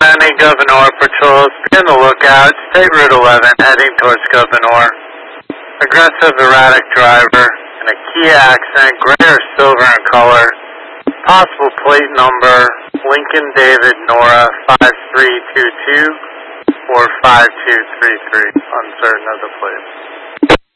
Many Governor patrols, be on the lookout. State Route 11 heading towards Governor. Aggressive, erratic driver in a Kia accent, gray or silver in color. Possible plate number, Lincoln David Nora 5322 or 5233, uncertain of the plate.